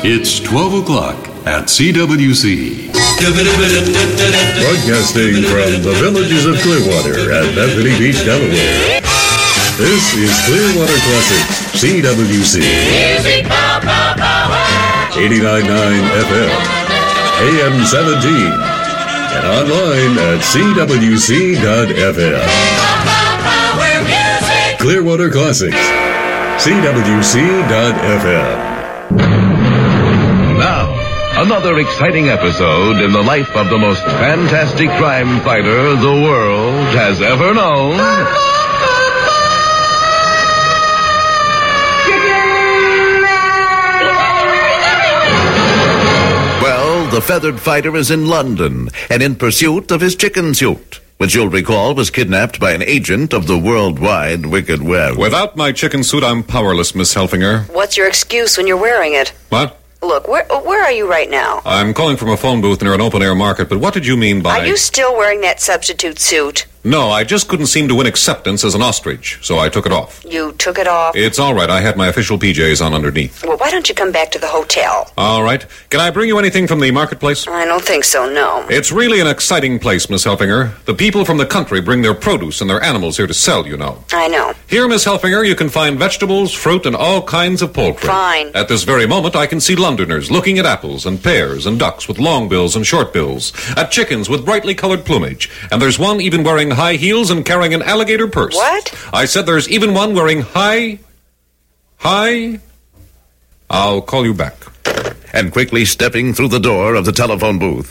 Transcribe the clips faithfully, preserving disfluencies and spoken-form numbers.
It's twelve o'clock at C W C. Broadcasting from the villages of Clearwater at Bethany Beach, Delaware. This is Clearwater Classic, C W C. eighty-nine point nine F M, A M seventeen, and online at C W C dot F M. Clearwater Classics, C W C dot F M. Now, another exciting episode in the life of the most fantastic crime fighter the world has ever known. Well, the feathered fighter is in London and in pursuit of his chicken suit, which you'll recall was kidnapped by an agent of the worldwide wicked web. Without my chicken suit, I'm powerless, Miss Helfinger. What's your excuse when you're wearing it? What? Look, where where are you right now? I'm calling from a phone booth near an open-air market, but what did you mean by... Are you still wearing that substitute suit? No, I just couldn't seem to win acceptance as an ostrich, so I took it off. You took it off? It's all right. I had my official P Js on underneath. Well, why don't you come back to the hotel? All right. Can I bring you anything from the marketplace? I don't think so, no. It's really an exciting place, Miss Helfinger. The people from the country bring their produce and their animals here to sell, you know. I know. Here, Miss Helfinger, you can find vegetables, fruit, and all kinds of poultry. Fine. At this very moment, I can see Londoners looking at apples and pears and ducks with long bills and short bills, at chickens with brightly colored plumage, and there's one even wearing high heels and carrying an alligator purse. What? I said there's even one wearing high... high... I'll call you back. And quickly stepping through the door of the telephone booth,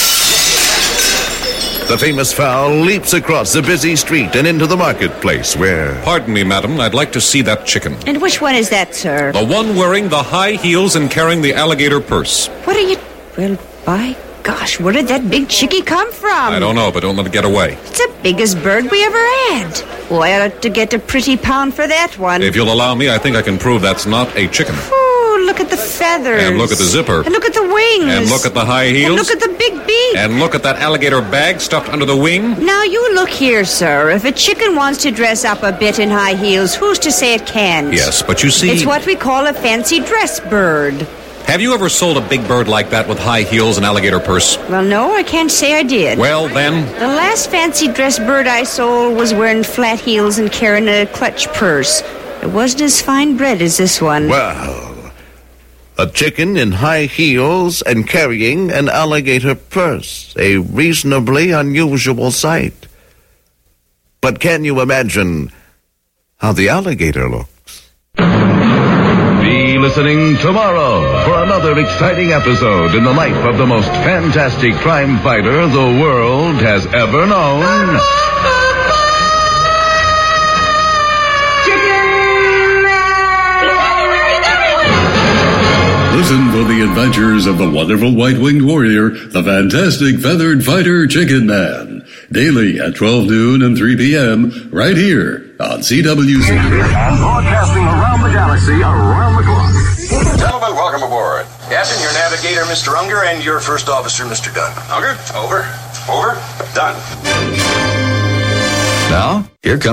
the famous fowl leaps across the busy street and into the marketplace where... Pardon me, madam, I'd like to see that chicken. And which one is that, sir? The one wearing the high heels and carrying the alligator purse. What are you... Well, by gosh, where did that big chickie come from? I don't know, but don't let it get away. It's the biggest bird we ever had. Oh, I ought to get a pretty pound for that one. If you'll allow me, I think I can prove that's not a chicken. Oh, look at the feathers. And look at the zipper. And look at the wings. And look at the high heels. And look at the big beak. And look at that alligator bag stuffed under the wing. Now, you look here, sir. If a chicken wants to dress up a bit in high heels, who's to say it can't? Yes, but you see... It's what we call a fancy dress bird. Have you ever sold a big bird like that with high heels and alligator purse? Well, no, I can't say I did. Well, then... The last fancy dress bird I sold was wearing flat heels and carrying a clutch purse. It wasn't as fine bred as this one. Well, a chicken in high heels and carrying an alligator purse. A reasonably unusual sight. But can you imagine how the alligator looks? Be listening tomorrow for another exciting episode in the life of the most fantastic crime fighter the world has ever known. Listen for the adventures of the wonderful white-winged warrior, the fantastic feathered fighter Chicken Man. Daily at twelve noon and three p.m. right here on C W C. And broadcasting around the galaxy, around the clock. Gentlemen, welcome aboard. Captain, your navigator, Mister Unger, and your first officer, Mister Dunn. Unger, over. Over. Done. Now, here comes